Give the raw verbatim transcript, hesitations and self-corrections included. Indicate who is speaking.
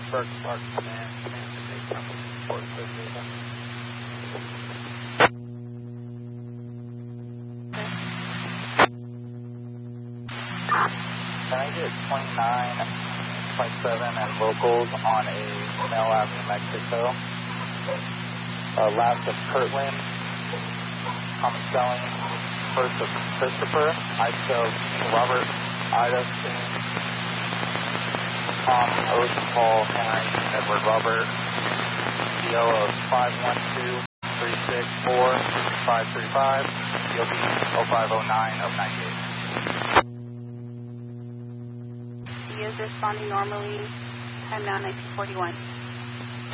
Speaker 1: Burke Park Command, Command to take number four association. Can I get twenty-nine, twenty-seven and locals on a Snell Avenue, New Mexico? Uh, last of Kirtland, common spelling, first of Christopher, I spelled Robert, Ida, Spain, Tom, Ocean, Paul, Henry, Edward, Robert, D O of five one two, three six four, five three five, D O B oh five oh nine of ninety-eight.
Speaker 2: He is responding normally, time now nineteen forty-one.